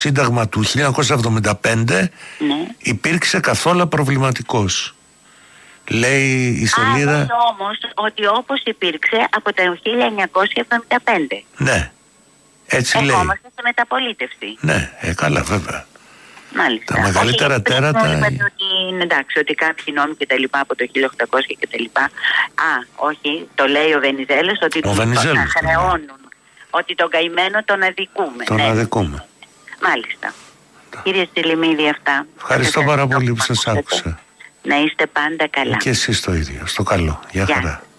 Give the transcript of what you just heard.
Σύνταγμα του 1975 υπήρξε καθόλου προβληματικός. Λέει η σελίδα... όμως ότι όπως υπήρξε από το 1975. Ναι, έτσι λέει. Ερχόμαστε σε μεταπολίτευση. Ναι, καλά βέβαια. Μάλιστα. Τα μεγαλύτερα τέρατα... Είπατε ότι είναι εντάξει, ότι κάποιοι νόμοι και τα λοιπά από το 1800 και τα λοιπά. Όχι, το λέει ο Βενιζέλος ότι τον χρεώνουν. Ότι τον καημένο τον αδικούμε. Τον αδικούμε. Μάλιστα. Κύριε Στυλιμίδη, αυτά. Ευχαριστώ πάρα πολύ που σας άκουσα. Να είστε πάντα καλά. Και εσείς το ίδιο. Στο καλό. Γεια χαρά.